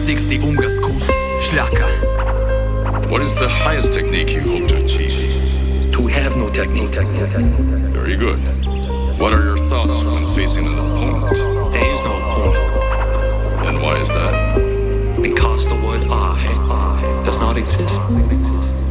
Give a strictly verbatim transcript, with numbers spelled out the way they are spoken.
sixty umgaskus, šljaka. What is the highest technique you hope to achieve? To have no technique. Very good. What are your thoughts when facing an opponent? There is no opponent. And why is that? Because the word I does not exist.